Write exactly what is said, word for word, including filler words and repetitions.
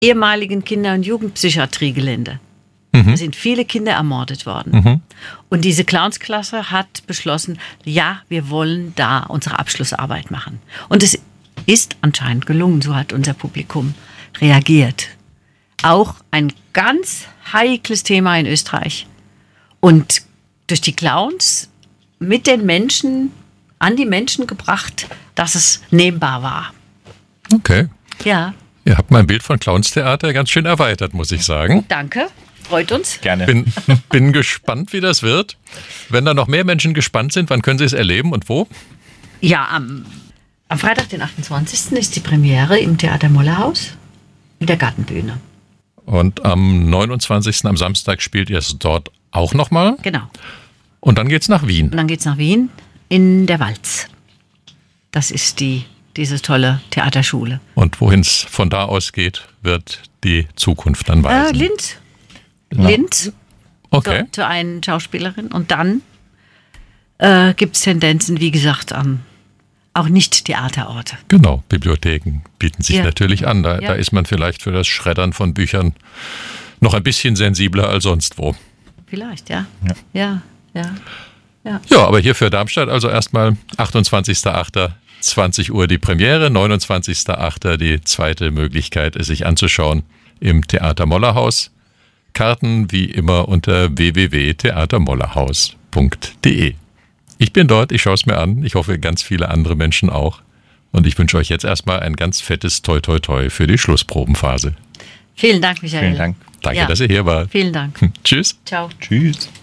ehemaligen Kinder- und Jugendpsychiatriegelände. Mhm. Da sind viele Kinder ermordet worden. Mhm. Und diese Clownsklasse hat beschlossen, ja, wir wollen da unsere Abschlussarbeit machen. Und es ist anscheinend gelungen, so hat unser Publikum reagiert. Auch ein ganz heikles Thema in Österreich. Und durch die Clowns mit den Menschen, an die Menschen gebracht, dass es nehmbar war. Okay. Ja. Ihr habt mein Bild von Clownstheater ganz schön erweitert, muss ich sagen. Danke, freut uns. Gerne. Bin, bin gespannt, wie das wird. Wenn da noch mehr Menschen gespannt sind, wann können sie es erleben und wo? Ja, am, am Freitag, den achtundzwanzigsten ist die Premiere im Theater Mollerhaus in der Gartenbühne. Und am neunundzwanzigsten am Samstag spielt ihr es dort auch nochmal. Genau. Und dann geht's nach Wien. Und dann geht's nach Wien in der Walz. Das ist die, diese tolle Theaterschule. Und wohin es von da aus geht, wird die Zukunft dann Äh, weisen. Linz. Genau. Linz. Okay. Zu, zu einer Schauspielerin. Und dann äh, gibt es Tendenzen, wie gesagt, an auch nicht Theaterorte. Genau, Bibliotheken bieten sich Ja. natürlich an. Da, Ja. da ist man vielleicht für das Schreddern von Büchern noch ein bisschen sensibler als sonst wo. Vielleicht, ja. Ja. Ja, ja. ja. Ja, aber hier für Darmstadt also erstmal achtundzwanzigster achter zwanzig Uhr die Premiere, neunundzwanzigster achter die zweite Möglichkeit, es sich anzuschauen im Theater Mollerhaus. Karten wie immer unter w w w punkt theatermollerhaus punkt d e. Ich bin dort, ich schaue es mir an. Ich hoffe, ganz viele andere Menschen auch. Und ich wünsche euch jetzt erstmal ein ganz fettes Toi Toi Toi für die Schlussprobenphase. Vielen Dank, Michael. Vielen Dank. Danke, Ja. dass ihr hier wart. Vielen Dank. Tschüss. Ciao. Tschüss.